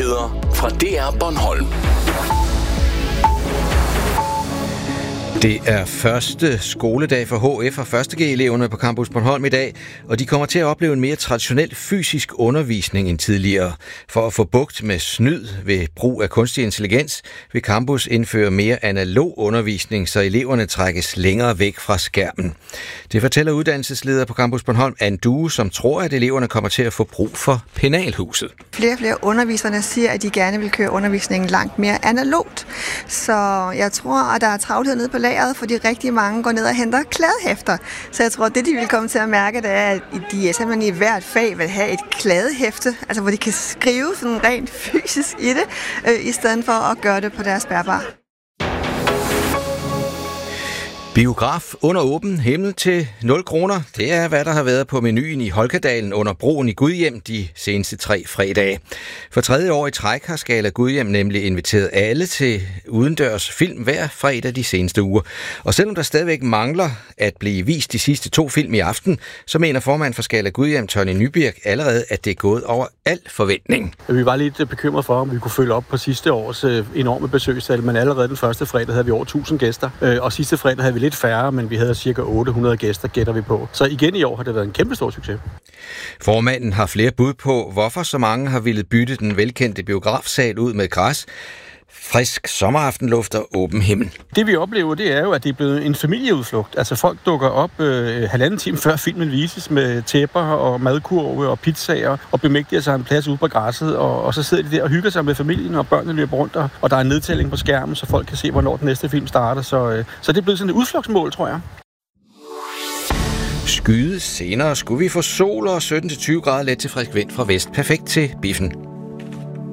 Nyheder fra DR Bornholm. Det er første skoledag for HF og 1.G-eleverne på Campus Bornholm i dag, og de kommer til at opleve en mere traditionel fysisk undervisning end tidligere. For at få bugt med snyd ved brug af kunstig intelligens, vil campus indføre mere analog undervisning, så eleverne trækkes længere væk fra skærmen. Det fortæller uddannelsesleder på Campus Bornholm, Anne Due, som tror, at eleverne kommer til at få brug for penalhuset. Flere og flere underviserne siger, at de gerne vil køre undervisningen langt mere analogt. Så jeg tror, at der er travlhed nede på lageret, fordi rigtig mange går ned og henter kladehæfter. Så jeg tror, det de vil komme til at mærke, det er, at de simpelthen i hvert fag vil have et kladehæfte, altså hvor de kan skrive sådan rent fysisk i det, i stedet for at gøre det på deres bærbare. Biograf under åben himmel til 0 kroner. Det er, hvad der har været på menuen i Holkadalen under broen i Gudhjem de seneste 3 fredage. For 3. år i træk har Skala Gudhjem nemlig inviteret alle til udendørs film hver fredag de seneste uger. Og selvom der stadigvæk mangler at blive vist de sidste 2 film i aften, så mener formand for Skala Gudhjem, Tony Nybirk, allerede, at det er gået over al forventning. Vi var lidt bekymret for, om vi kunne følge op på sidste års enorme besøgstal, men allerede den første fredag havde vi over 1000 gæster, og sidste fredag havde vi lidt færre, men vi havde cirka 800 gæster, gætter vi på. Så igen i år har det været en kæmpe stor succes. Formanden har flere bud på, hvorfor så mange har ville bytte den velkendte biografsal ud med græs, frisk sommeraftenluft og åben himmel. Det vi oplever, det er jo, at det er blevet en familieudflugt. Altså folk dukker op 1,5 time før filmen vises med tæpper og madkurve og pizzaer og bemægtiger sig en plads ude på græsset, og så sidder de der og hygger sig med familien, og børnene løber rundt, og der er en nedtælling på skærmen, så folk kan se, hvornår den næste film starter. Så det er blevet sådan et udflugtsmål, tror jeg. Skyde senere skulle vi få sol og 17-20 grader let til frisk vind fra vest. Perfekt til biffen.